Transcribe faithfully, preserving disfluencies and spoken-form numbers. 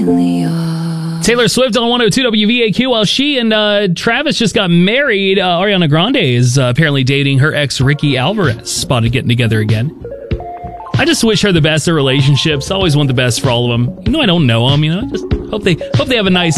finally are. Taylor Swift on one oh two W V A Q. While she and uh, Travis just got married, uh, Ariana Grande is uh, apparently dating her ex Ricky Alvarez, spotted getting together again. I just wish her the best in relationships. Always want the best for all of them. You know, I don't know them. You know, I just hope they hope they have a nice